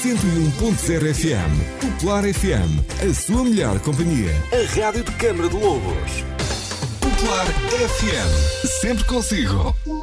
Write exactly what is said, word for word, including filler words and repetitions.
cento e um ponto zero F M. Popular F M, a sua melhor companhia. A rádio de Câmara de Lobos. Popular F M, sempre consigo.